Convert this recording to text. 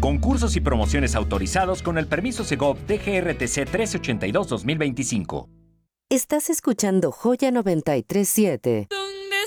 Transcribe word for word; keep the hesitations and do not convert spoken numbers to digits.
Concursos y promociones autorizados con el permiso Segov D G R T C trece ochenta y dos dos mil veinticinco. Estás escuchando Joya noventa y tres punto siete.